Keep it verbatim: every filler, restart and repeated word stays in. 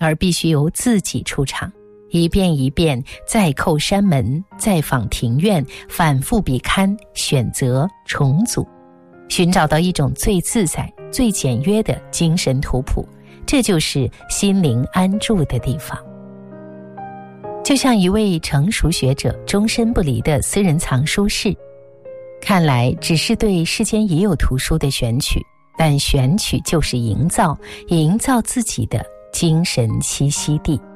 而必须由自己出场，一遍一遍再叩山门，再访庭院，反复比勘，选择重组，寻找到一种最自在最简约的精神图谱，这就是心灵安住的地方。就像一位成熟学者终身不离的私人藏书室，看来只是对世间已有图书的选取，但选取就是营造，营造自己的精神栖息地。